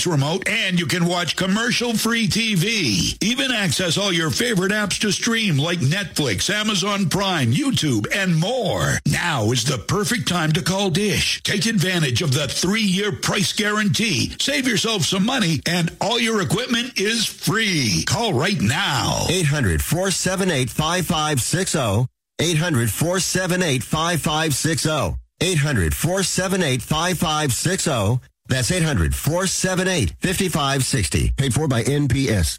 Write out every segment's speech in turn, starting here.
remote, and you can watch commercial-free TV. Even access all your favorite apps to stream like Netflix, Amazon Prime, YouTube, and more. Now is the perfect time to call Dish. Take advantage of the 3-year price guarantee. Save yourself some money, and all your equipment is free. Call right now. 800-478-5560. 800-478-5560. 800-478-5560. That's 800-478-5560. Paid for by NPS.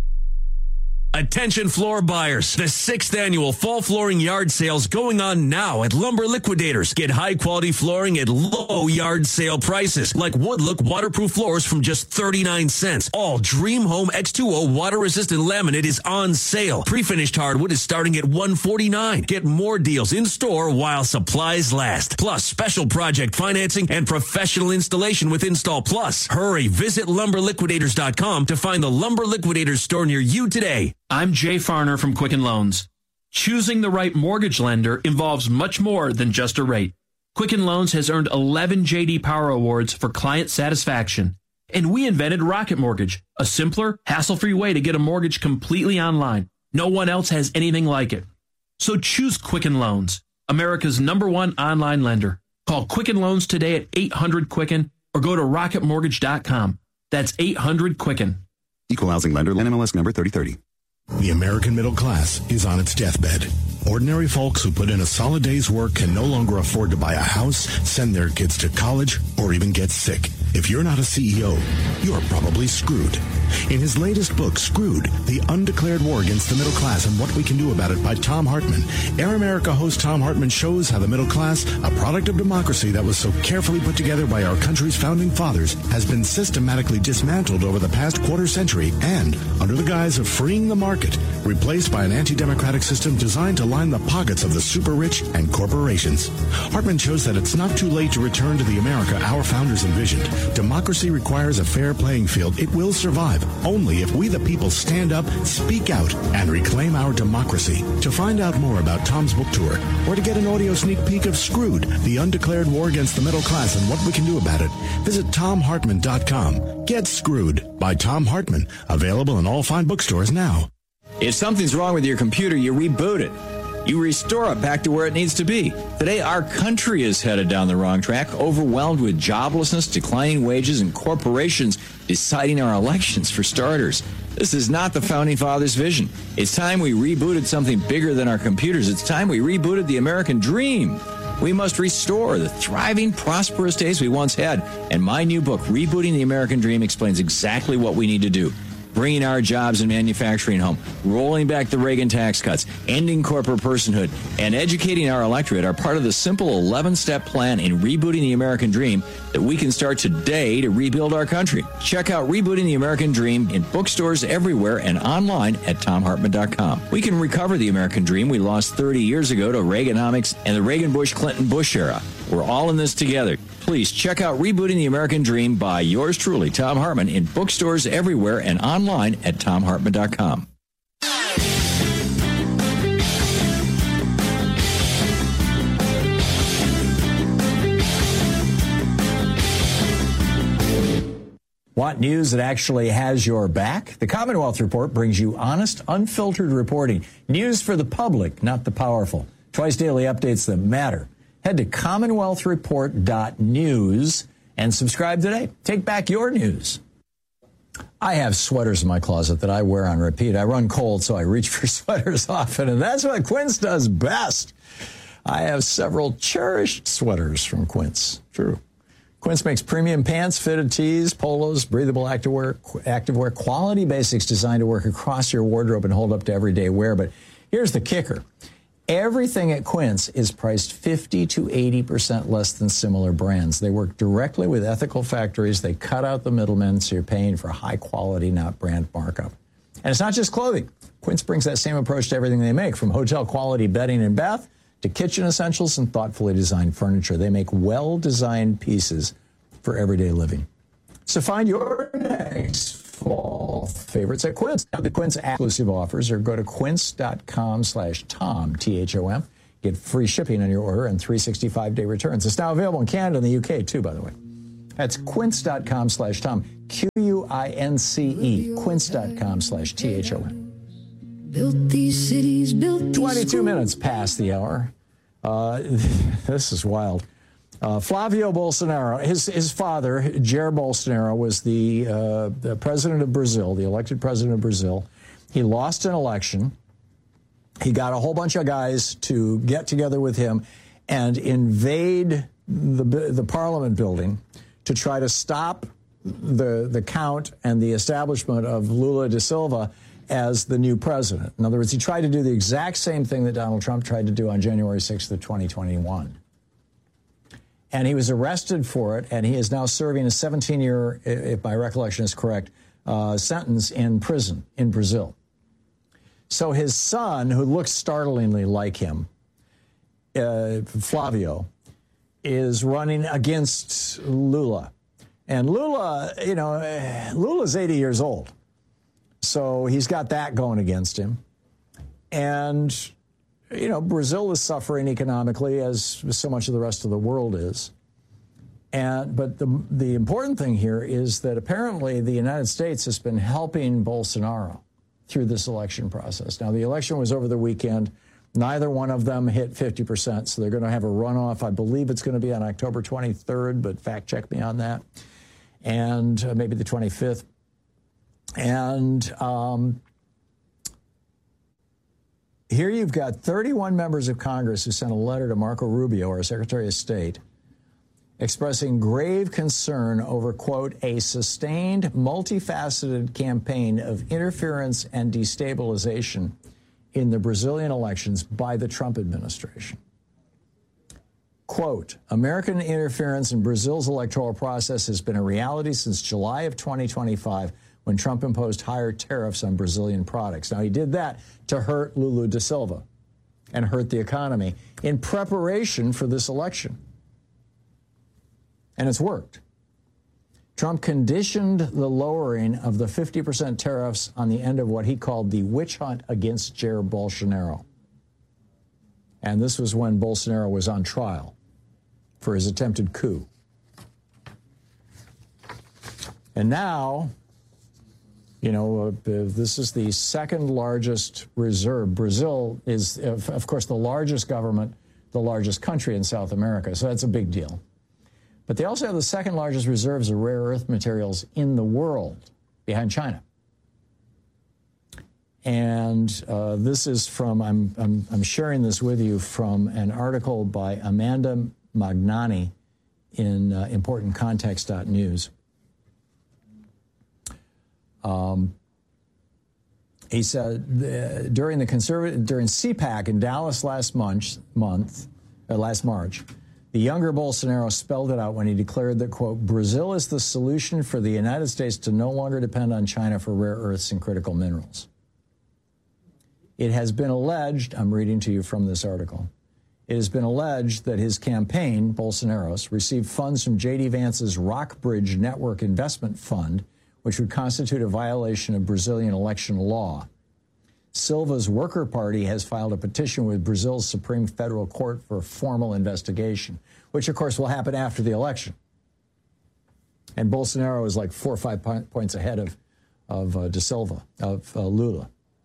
Attention floor buyers. The 6th annual fall flooring yard sales going on now at Lumber Liquidators. Get high quality flooring at low yard sale prices like Woodlook waterproof floors from just 39 cents. All Dream Home X2O water resistant laminate is on sale. Pre-finished hardwood is starting at $149. Get more deals in store while supplies last. Plus special project financing and professional installation with Install Plus. Hurry, visit lumberliquidators.com to find the Lumber Liquidators store near you today. I'm Jay Farner from Quicken Loans. Choosing the right mortgage lender involves much more than just a rate. Quicken Loans has earned 11 J.D. Power Awards for client satisfaction. And we invented Rocket Mortgage, a simpler, hassle-free way to get a mortgage completely online. No one else has anything like it. So choose Quicken Loans, America's #1 online lender. Call Quicken Loans today at 800-QUICKEN or go to rocketmortgage.com. That's 800-QUICKEN. Equal housing lender, NMLS number 3030. The American middle class is on its deathbed. Ordinary folks who put in a solid day's work can no longer afford to buy a house, send their kids to college, or even get sick. If you're not a CEO, you're probably screwed. In his latest book, Screwed, The Undeclared War Against the Middle Class and What We Can Do About It by Tom Hartman, Air America host Tom Hartman shows how the middle class, a product of democracy that was so carefully put together by our country's founding fathers, has been systematically dismantled over the past quarter century and, under the guise of freeing the market, replaced by an anti-democratic system designed to line the pockets of the super rich and corporations. Hartman shows that it's not too late to return to the America our founders envisioned. Democracy requires a fair playing field. It will survive only if we the people stand up, speak out, and reclaim our democracy. To find out more about Tom's book tour, or to get an audio sneak peek of Screwed, The Undeclared War Against the Middle Class and What We Can Do About It, visit TomHartman.com. Get Screwed by Tom Hartman. Available in all fine bookstores now. If something's wrong with your computer, you reboot it. You restore it back to where it needs to be. Today, our country is headed down the wrong track, overwhelmed with joblessness, declining wages, and corporations deciding our elections for starters. This is not the Founding Fathers' vision. It's time we rebooted something bigger than our computers. It's time we rebooted the American dream. We must restore the thriving, prosperous days we once had. And my new book, Rebooting the American Dream, explains exactly what we need to do. Bringing our jobs and manufacturing home, rolling back the Reagan tax cuts, ending corporate personhood, and educating our electorate are part of the simple 11-step plan in rebooting the American dream that we can start today to rebuild our country. Check out Rebooting the American Dream in bookstores everywhere and online at TomHartman.com. We can recover the American dream we lost 30 years ago to Reaganomics and the Reagan-Bush-Clinton-Bush era. We're all in this together. Please check out Rebooting the American Dream by yours truly, Tom Hartman, in bookstores everywhere and online at TomHartman.com. Want news that actually has your back? The Commonwealth Report brings you honest, unfiltered reporting. News for the public, not the powerful. Twice daily updates that matter. Head to commonwealthreport.news and subscribe today. Take back your news. I have sweaters in my closet that I wear on repeat. I run cold, so I reach for sweaters often, and that's what Quince does best. I have several cherished sweaters from Quince. True. Quince makes premium pants, fitted tees, polos, breathable activewear, quality basics designed to work across your wardrobe and hold up to everyday wear. But here's the kicker. Everything at Quince is priced 50 to 80% less than similar brands. They work directly with ethical factories. They cut out the middlemen, so you're paying for high quality, not brand markup. And it's not just clothing. Quince brings that same approach to everything they make, from hotel quality bedding and bath to kitchen essentials and thoughtfully designed furniture. They make well-designed pieces for everyday living. So find your next fall favorites at Quince. Now, the Quince exclusive offers, or go to quince.com/Tom, T-H-O-M. Get free shipping on your order and 365-day returns. It's now available in Canada and the UK, too, by the way. That's quince.com/Tom. Quince, quince.com/THON. Built these cities, built 22 minutes past the hour. This is wild. Flavio Bolsonaro, his father, Jair Bolsonaro, was the president of Brazil, the elected president of Brazil. He lost an election. He got a whole bunch of guys to get together with him and invade the parliament building to try to stop the count and the establishment of Lula da Silva as the new president. In other words, he tried to do the exact same thing that Donald Trump tried to do on January 6th of 2021. And he was arrested for it, and he is now serving a 17-year, if my recollection is correct, sentence in prison in Brazil. So his son, who looks startlingly like him, Flavio, is running against Lula. And Lula, Lula's 80 years old. So he's got that going against him. And, Brazil is suffering economically, as so much of the rest of the world is. But the important thing here is that apparently the United States has been helping Bolsonaro through this election process. Now, the election was over the weekend. Neither one of them hit 50%, so they're going to have a runoff. I believe it's going to be on October 23rd, but fact check me on that. And maybe the 25th. And here you've got 31 members of Congress who sent a letter to Marco Rubio, our Secretary of State, expressing grave concern over, quote, a sustained, multifaceted campaign of interference and destabilization in the Brazilian elections by the Trump administration. Quote, American interference in Brazil's electoral process has been a reality since July of 2025, when Trump imposed higher tariffs on Brazilian products. Now, he did that to hurt Lula da Silva and hurt the economy in preparation for this election. And it's worked. Trump conditioned the lowering of the 50% tariffs on the end of what he called the witch hunt against Jair Bolsonaro. And this was when Bolsonaro was on trial for his attempted coup. And now, this is the second largest reserve. Brazil is, of course, the largest government, the largest country in South America, so that's a big deal. But they also have the second largest reserves of rare earth materials in the world, behind China. And this is from, I'm sharing this with you from an article by Amanda Magnani in importantcontext.news. He said during CPAC in Dallas last March, the younger Bolsonaro spelled it out when he declared that, quote, Brazil is the solution for the United States to no longer depend on China for rare earths and critical minerals. It has been alleged, I'm reading to you from this article, it has been alleged that his campaign, Bolsonaro's, received funds from J.D. Vance's Rockbridge Network Investment Fund, which would constitute a violation of Brazilian election law. Silva's Worker Party has filed a petition with Brazil's Supreme Federal Court for a formal investigation, which, of course, will happen after the election. And Bolsonaro is like 4 or 5 points ahead of da Silva, of Lula.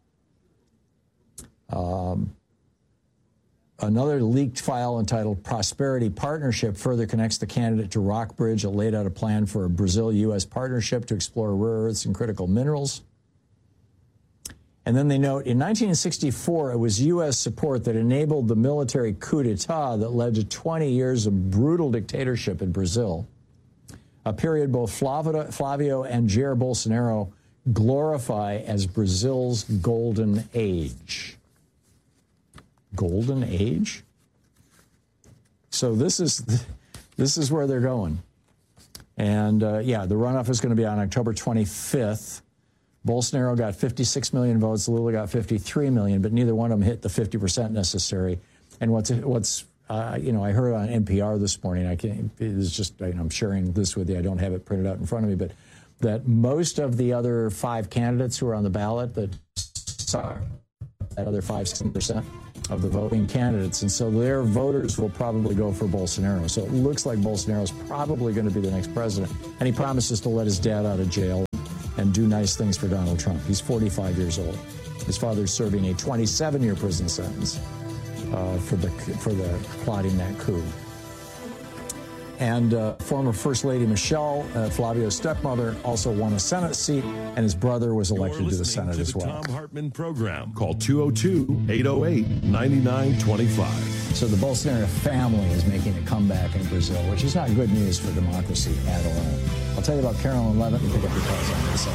Another leaked file entitled Prosperity Partnership further connects the candidate to Rockbridge. It laid out a plan for a Brazil-U.S. partnership to explore rare earths and critical minerals. And then they note, in 1964, it was U.S. support that enabled the military coup d'etat that led to 20 years of brutal dictatorship in Brazil, a period both Flavio and Jair Bolsonaro glorify as Brazil's golden age. Golden age? So this is where they're going. And, the runoff is going to be on October 25th. Bolsonaro got 56 million votes. Lula got 53 million, but neither one of them hit the 50% necessary. And I heard on NPR this morning, I'm sharing this with you. I don't have it printed out in front of me, but that most of the other 5 candidates who are on the ballot, that other 5% of the voting candidates. And so their voters will probably go for Bolsonaro. So it looks like Bolsonaro's probably going to be the next president. And he promises to let his dad out of jail and do nice things for Donald Trump. He's 45 years old. His father's serving a 27-year prison sentence for the plotting that coup. And former First Lady Michelle, Flavio's stepmother, also won a Senate seat, and his brother was elected to the Senate as well. Tom Hartman program. Call 202-808-9925. So the Bolsonaro family is making a comeback in Brazil, which is not good news for democracy at all. I'll tell you about Carolyn Levitt and pick up your calls on this.